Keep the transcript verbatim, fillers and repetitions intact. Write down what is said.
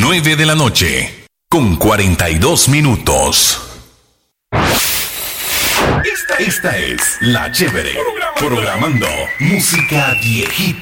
nueve de la noche, con cuarenta y dos minutos. Esta, esta es La Chévere, programando música viejita.